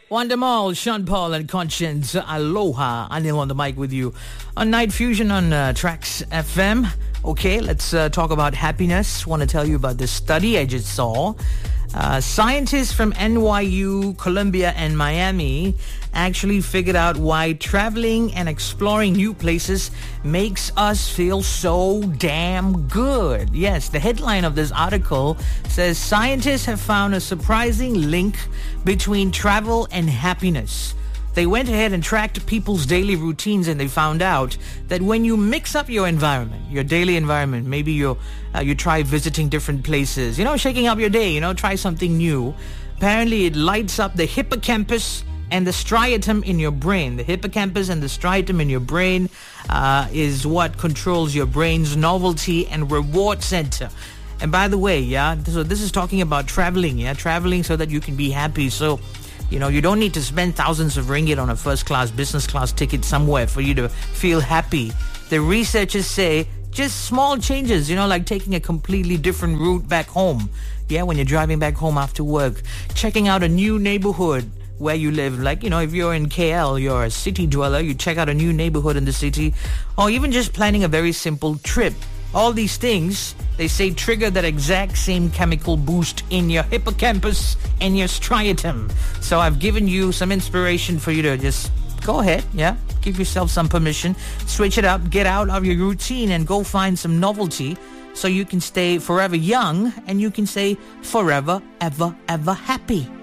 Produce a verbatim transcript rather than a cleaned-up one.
Wanda Mall, Sean Paul and Conscience. Aloha. Anil on the mic with you on Night Fusion on uh, Tracks F M. Okay, let's uh, talk about happiness. Want to tell you about this study I just saw. Uh, scientists from N Y U, Columbia, and Miami actually figured out why traveling and exploring new places makes us feel so damn good. Yes, the headline of this article says scientists have found a surprising link between travel and happiness. They went ahead and tracked people's daily routines, and they found out that when you mix up your environment, your daily environment, maybe you uh, you try visiting different places, you know, shaking up your day, you know, try something new. Apparently, it lights up the hippocampus and the striatum in your brain. The hippocampus and the striatum in your brain uh, is what controls your brain's novelty and reward center. And by the way, yeah, so this is talking about traveling, yeah, traveling so that you can be happy. So, you know, you don't need to spend thousands of ringgit on a first-class, business-class ticket somewhere for you to feel happy. The researchers say just small changes, you know, like taking a completely different route back home. Yeah, when you're driving back home after work. Checking out a new neighborhood where you live. Like, you know, if you're in K L, you're a city dweller, you check out a new neighborhood in the city. Or even just planning a very simple trip. All these things, they say, trigger that exact same chemical boost in your hippocampus and your striatum. So I've given you some inspiration for you to just go ahead, yeah? Give yourself some permission. Switch it up, get out of your routine and go find some novelty so you can stay forever young and you can stay forever, ever, ever happy.